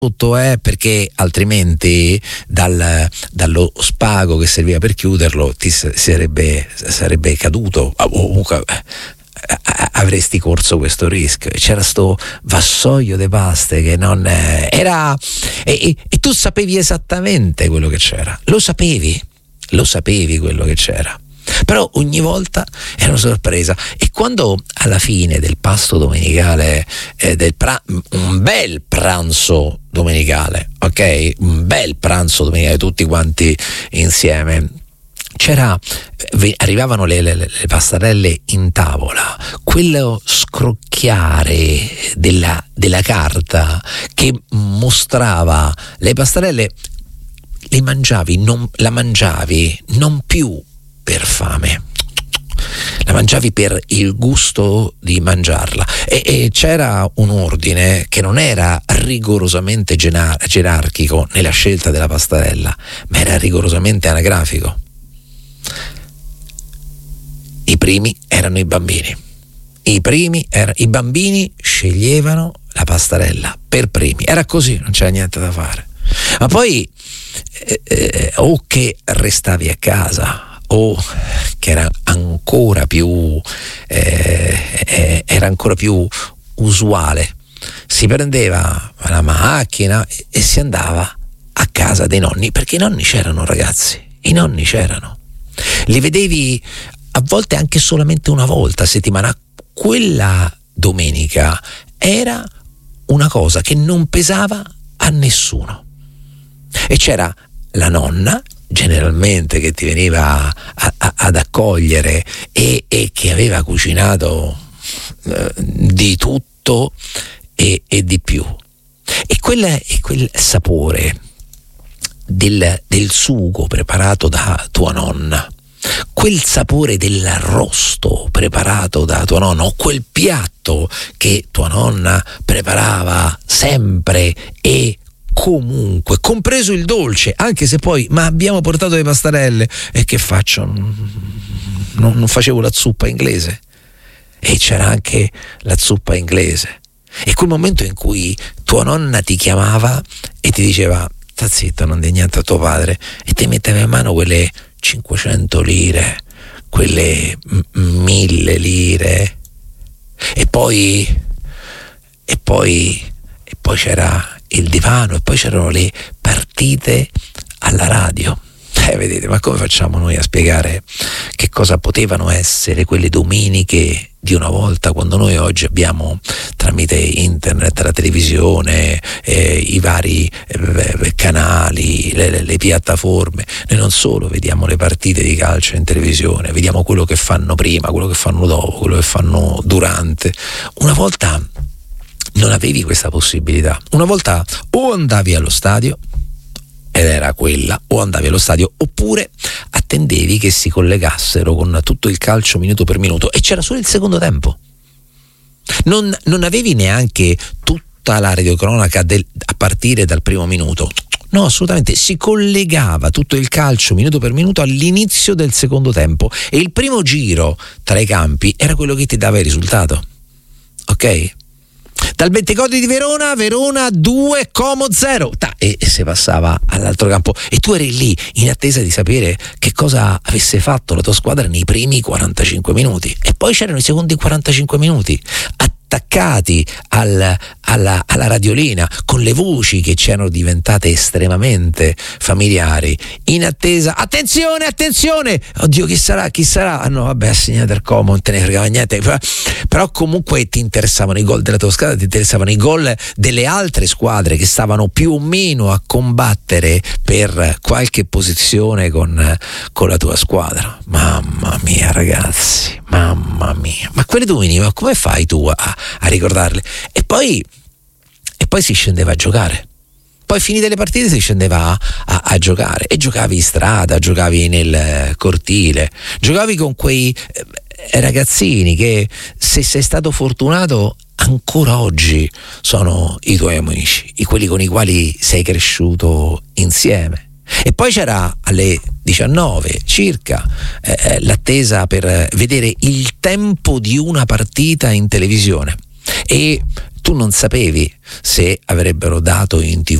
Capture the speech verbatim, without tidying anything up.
tutto è perché altrimenti dal, dallo spago che serviva per chiuderlo ti sarebbe, sarebbe caduto, o comunque avresti corso questo rischio. C'era sto vassoio de paste che non era e, e, e tu sapevi esattamente quello che c'era, lo sapevi lo sapevi quello che c'era, però ogni volta era una sorpresa. E quando alla fine del pasto domenicale, eh, del pra- un bel pranzo domenicale, ok, un bel pranzo domenicale tutti quanti insieme, c'era, arrivavano le, le, le pastarelle in tavola, quello scrocchiare della, della carta che mostrava le pastarelle, le mangiavi, non, la mangiavi non più per fame, la mangiavi per il gusto di mangiarla. E, e c'era un ordine che non era rigorosamente genar- gerarchico nella scelta della pastarella, ma era rigorosamente anagrafico. I primi erano i bambini. I primi erano i bambini, sceglievano la pastarella per primi. Era così, non c'era niente da fare. Ma poi eh, eh, o che restavi a casa, o che era ancora più eh, eh, era ancora più usuale, si prendeva la macchina e, e si andava a casa dei nonni, perché i nonni c'erano, ragazzi, i nonni c'erano. Li vedevi a volte anche solamente una volta a settimana. Quella domenica era una cosa che non pesava a nessuno, e c'era la nonna generalmente che ti veniva a, a, ad accogliere e, e che aveva cucinato eh, di tutto e, e di più, e quel, e quel sapore del, del sugo preparato da tua nonna, quel sapore dell'arrosto preparato da tua nonna, o quel piatto che tua nonna preparava sempre e comunque, compreso il dolce, anche se poi, ma abbiamo portato le pastarelle, e che faccio? Non, non facevo la zuppa inglese, e c'era anche la zuppa inglese. E quel momento in cui tua nonna ti chiamava e ti diceva: sta zitta, non di niente a tuo padre, e ti metteva in mano quelle cinquecento lire, quelle mille lire, e poi e poi e poi c'era il divano, e poi c'erano le partite alla radio. Eh, vedete, ma come facciamo noi a spiegare che cosa potevano essere quelle domeniche di una volta, quando noi oggi abbiamo, tramite internet, la televisione, eh, i vari eh, canali, le, le, le piattaforme, noi non solo vediamo le partite di calcio in televisione, vediamo quello che fanno prima, quello che fanno dopo, quello che fanno durante. Una volta non avevi questa possibilità. Una volta o andavi allo stadio, ed era quella, o andavi allo stadio, oppure attendevi che si collegassero con tutto il calcio minuto per minuto, e c'era solo il secondo tempo. Non, non avevi neanche tutta la radiocronaca del, a partire dal primo minuto. No, assolutamente, si collegava tutto il calcio minuto per minuto all'inizio del secondo tempo, e il primo giro tra i campi era quello che ti dava il risultato. Ok? Dal Bentegodi di Verona, Verona due, Como zero, Ta, e, e si passava all'altro campo, e tu eri lì in attesa di sapere che cosa avesse fatto la tua squadra nei primi quarantacinque minuti, e poi c'erano i secondi quarantacinque minuti attaccati al, alla, alla radiolina, con le voci che ci erano diventate estremamente familiari, in attesa. Attenzione, attenzione, oddio, chi sarà, chi sarà? Ah no, vabbè, assegnato al Como, non te ne fregava niente, però comunque ti interessavano i gol della tua squadra, ti interessavano i gol delle altre squadre che stavano più o meno a combattere per qualche posizione con, con la tua squadra. Mamma mia, ragazzi, mamma mia, ma quelle domeniche, ma come fai tu a, a ricordarle? E poi e poi si scendeva a giocare, poi finite le partite si scendeva a, a, a giocare, e giocavi in strada, giocavi nel cortile, giocavi con quei eh, ragazzini che, se sei stato fortunato, ancora oggi sono i tuoi amici, i quelli con i quali sei cresciuto insieme. E poi c'era alle diciannove circa eh, l'attesa per vedere il tempo di una partita in televisione, e tu non sapevi se avrebbero dato in tv